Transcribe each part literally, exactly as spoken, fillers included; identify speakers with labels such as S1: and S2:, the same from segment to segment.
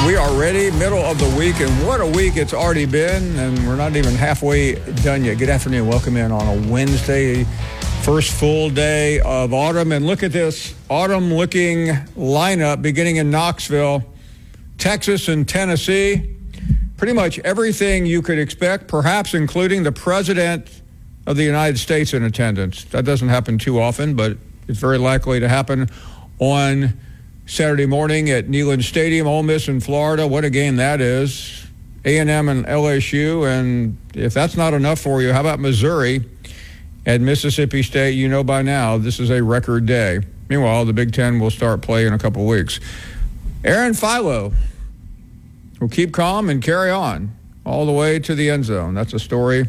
S1: We are ready, middle of the week, and what a week it's already been, and we're not even halfway done yet. Good afternoon. Welcome in on a Wednesday, first full day of autumn. And look at this autumn-looking lineup beginning in Knoxville, Texas and Tennessee. Pretty much everything you could expect, perhaps including the President of the United States in attendance. That doesn't happen too often, but it's very likely to happen on Saturday morning at Neyland Stadium. Ole Miss in Florida. What a game that is. A and M and L S U. And if that's not enough for you, how about Missouri at Mississippi State? You know by now this is a record day. Meanwhile, the Big Ten will start play in a couple weeks. Aaron Philo will keep calm and carry on all the way to the end zone. That's a story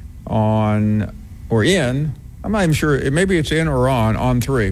S1: on, or in, I'm not even sure, maybe it's in or on, on three.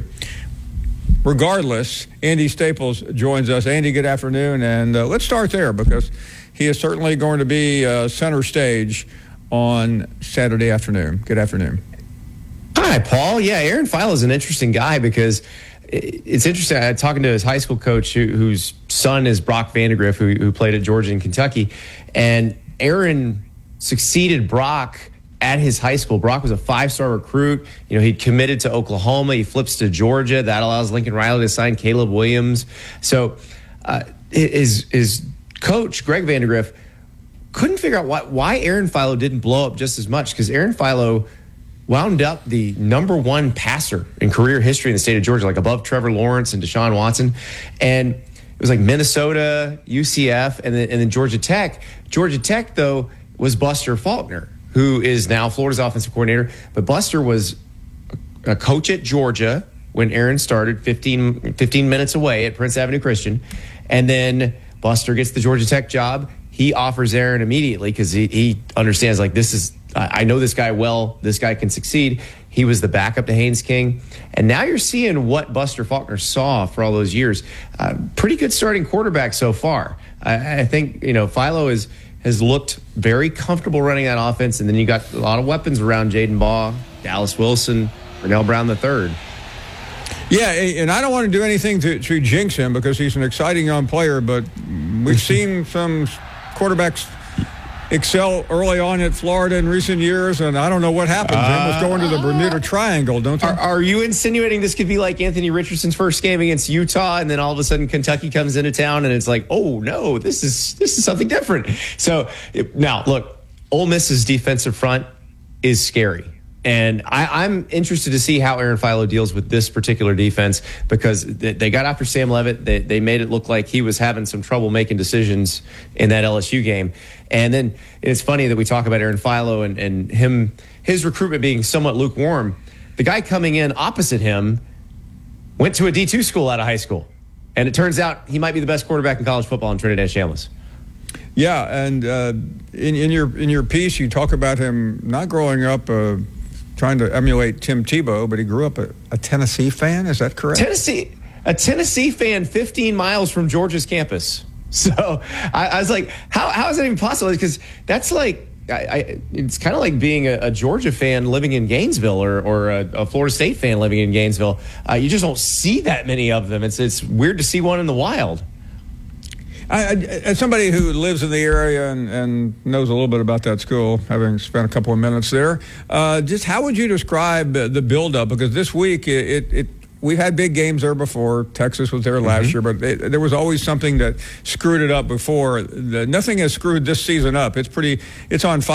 S1: Regardless, Andy Staples joins us. Andy, good afternoon, and uh, let's start there because he is certainly going to be uh, center stage on Saturday afternoon. Good afternoon.
S2: Hi, Paul. Yeah, Aaron Philo is an interesting guy because it's interesting. I'm talking to his high school coach who, whose son is Brock Vandegrift, who, who played at Georgia and Kentucky, and Aaron succeeded Brock at his high school. Brock was a five-star recruit. You know, he committed to Oklahoma. He flips to Georgia. That allows Lincoln Riley to sign Caleb Williams. So uh, his, his coach, Greg Vandegrift, couldn't figure out why, why Aaron Philo didn't blow up just as much, because Aaron Philo wound up the number one passer in career history in the state of Georgia, like above Trevor Lawrence and Deshaun Watson. And it was like Minnesota, U C F, and then, and then Georgia Tech. Georgia Tech, though, was Buster Faulkner, who is now Florida's offensive coordinator. But Buster was a coach at Georgia when Aaron started, fifteen, fifteen minutes away at Prince Avenue Christian. And then Buster gets the Georgia Tech job. He offers Aaron immediately because he, he understands, like, this is, I know this guy well. This guy can succeed. He was the backup to Haynes King. And now you're seeing what Buster Faulkner saw for all those years. Uh, pretty good starting quarterback so far. I, I think, you know, Philo is has looked very comfortable running that offense. And then you got a lot of weapons around Jaden Baugh, Dallas Wilson, Pernell Brown the third.
S1: Yeah, and I don't want to do anything to, to jinx him because he's an exciting young player, but we've seen some quarterbacks excel early on at Florida in recent years, and I don't know what happened. Uh, they almost go into the Bermuda Triangle, don't they?
S2: Are, are you insinuating this could be like Anthony Richardson's first game against Utah, and then all of a sudden Kentucky comes into town, and it's like, oh no, this is this is something different. So it, now, look, Ole Miss's defensive front is scary. And I, I'm interested to see how Aaron Philo deals with this particular defense because they, they got after Sam Levitt. They, they made it look like he was having some trouble making decisions in that L S U game. And then it's funny that we talk about Aaron Philo and, and him, his recruitment being somewhat lukewarm. The guy coming in opposite him went to a D two school out of high school. And it turns out he might be the best quarterback in college football in Trinidad Chambliss.
S1: Yeah, and uh, in, in your in your piece, you talk about him not growing up uh, trying to emulate Tim Tebow, but he grew up a, a Tennessee fan. Is that correct?
S2: Tennessee, a Tennessee fan, fifteen miles from Georgia's campus. So I, I was like, how how is that even possible? Because that's like, I, I, it's kind of like being a, a Georgia fan living in Gainesville, or or a, a Florida State fan living in Gainesville. Uh, you just don't see that many of them. It's it's weird to see one in the wild.
S1: I, I, as somebody who lives in the area and, and knows a little bit about that school, having spent a couple of minutes there, uh, just how would you describe the buildup? Because this week, it, it, it we've had big games there before. Texas was there last mm-hmm. year, but it, there was always something that screwed it up before. The, nothing has screwed this season up. It's pretty. It's on fire.